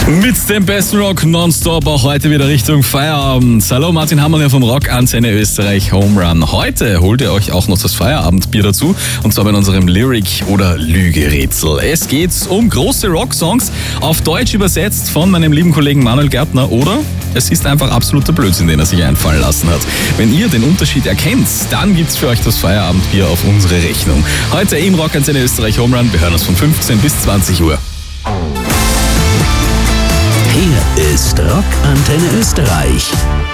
Mit dem besten Rock nonstop, auch heute wieder Richtung Feierabend. Hallo, Martin Hammerl hier vom Rock Antenne Österreich Home Run. Heute holt ihr euch auch noch das Feierabendbier dazu, und zwar bei unserem Lyric- oder Lügerätsel. Es geht um große Rocksongs, auf Deutsch übersetzt von meinem lieben Kollegen Manuel Gärtner, oder es ist einfach absoluter Blödsinn, den er sich einfallen lassen hat. Wenn ihr den Unterschied erkennt, dann gibt's für euch das Feierabendbier auf unsere Rechnung. Heute im Rock Antenne Österreich Home Run. Wir hören uns von 15 bis 20 Uhr. Hier ist Rock Antenne Österreich.